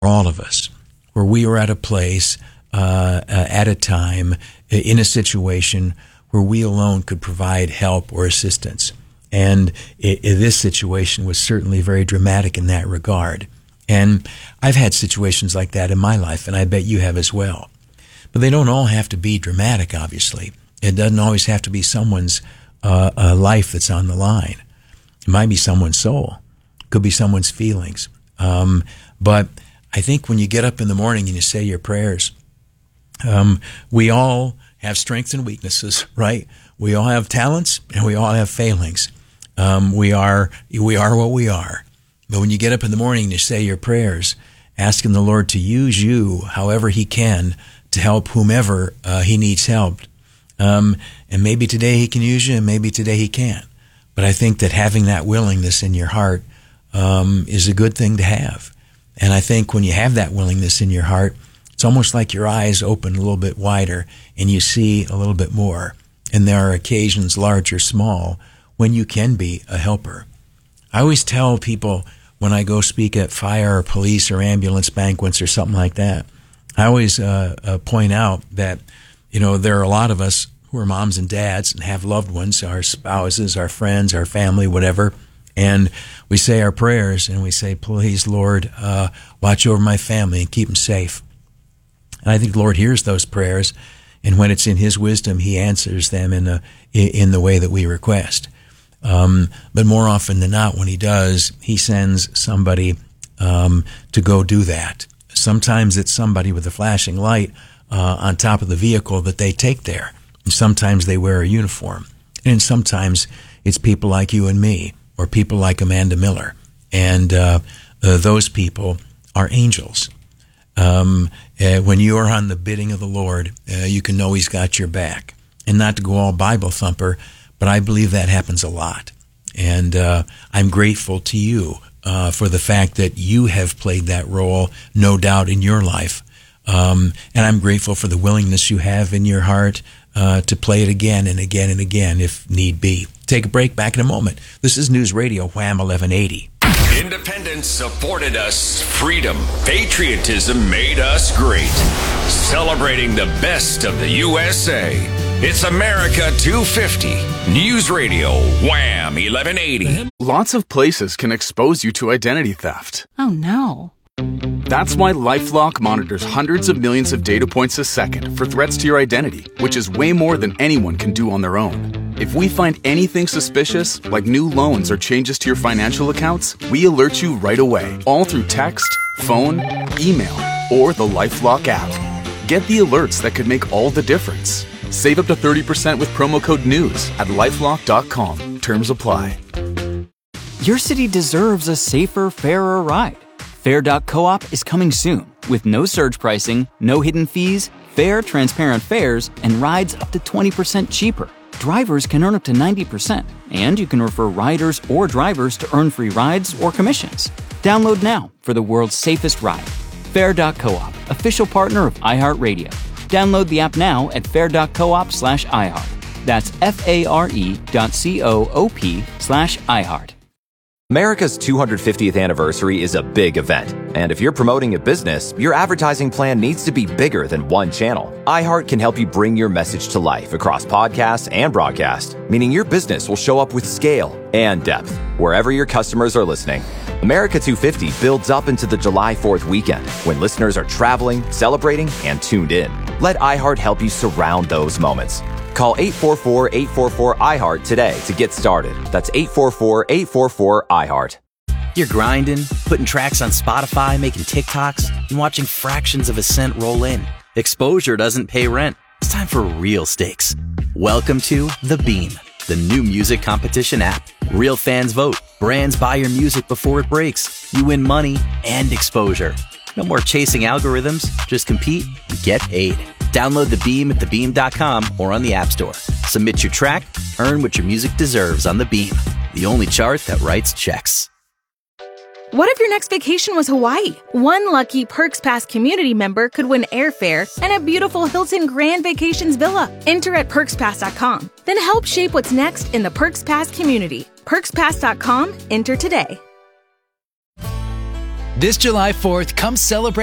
all of us, where we were at a place, at a time, in a situation where we alone could provide help or assistance. And this situation was certainly very dramatic in that regard. And I've had situations like that in my life, and I bet you have as well. But they don't all have to be dramatic, obviously. It doesn't always have to be someone's life that's on the line. It might be someone's soul. It could be someone's feelings. But I think when you get up in the morning and you say your prayers, we all have strengths and weaknesses, right? We all have talents and we all have failings. We are what we are. But when you get up in the morning and you say your prayers, asking the Lord to use you however He can to help whomever He needs help. And maybe today He can use you and maybe today He can't. But I think that having that willingness in your heart is a good thing to have. And I think when you have that willingness in your heart, it's almost like your eyes open a little bit wider and you see a little bit more. And there are occasions, large or small, when you can be a helper. I always tell people when I go speak at fire or police or ambulance banquets or something like that, I always point out that, there are a lot of us who are moms and dads and have loved ones, our spouses, our friends, our family, whatever, and we say our prayers and we say, please, Lord, watch over my family and keep them safe. And I think the Lord hears those prayers, and when it's in His wisdom, He answers them in the way that we request. But more often than not, when He does, He sends somebody to go do that. Sometimes it's somebody with a flashing light on top of the vehicle that they take there. And sometimes they wear a uniform. And sometimes it's people like you and me, or people like Amanda Miller. And those people are angels. When you are on the bidding of the Lord, you can know He's got your back. And not to go all Bible thumper, but I believe that happens a lot. And I'm grateful to you for the fact that you have played that role, no doubt, in your life. And I'm grateful for the willingness you have in your heart to play it again and again and again if need be. Take a break. Back in a moment. This is News Radio Wham 1180. Independence supported us. Freedom, patriotism made us great. Celebrating the best of the USA. It's America 250. News Radio Wham 1180. Lots of places can expose you to identity theft. Oh no. That's why LifeLock monitors hundreds of millions of data points a second for threats to your identity, which is way more than anyone can do on their own. If we find anything suspicious, like new loans or changes to your financial accounts, we alert you right away, all through text, phone, email, or the LifeLock app. Get the alerts that could make all the difference. Save up to 30% with promo code NEWS at LifeLock.com. Terms apply. Your city deserves a safer, fairer ride. Fair.coop is coming soon with no surge pricing, no hidden fees, fair, transparent fares, and rides up to 20% cheaper. Drivers can earn up to 90%, and you can refer riders or drivers to earn free rides or commissions. Download now for the world's safest ride. Fair.coop, official partner of iHeartRadio. Download the app now at fair.coop/iHeart. That's FARE.coop/iHeart. America's 250th anniversary is a big event, and if you're promoting a business, your advertising plan needs to be bigger than one channel. iHeart can help you bring your message to life across podcasts and broadcast, meaning your business will show up with scale and depth wherever your customers are listening. America 250 builds up into the July 4th weekend when listeners are traveling, celebrating, and tuned in. Let iHeart help you surround those moments. Call 844-844-iHeart today to get started. That's 844-844-iHeart. You're grinding, putting tracks on Spotify, making TikToks, and watching fractions of a cent roll in. Exposure doesn't pay rent. It's time for real stakes. Welcome to The Beam, the new music competition app. Real fans vote. Brands buy your music before it breaks. You win money and exposure. No more chasing algorithms. Just compete and get paid. Download The Beam at thebeam.com or on the App Store. Submit your track, earn what your music deserves on The Beam, the only chart that writes checks. What if your next vacation was Hawaii? One lucky Perks Pass community member could win airfare and a beautiful Hilton Grand Vacations villa. Enter at PerksPass.com. Then help shape what's next in the Perks Pass community. PerksPass.com. Enter today. This July 4th, come celebrate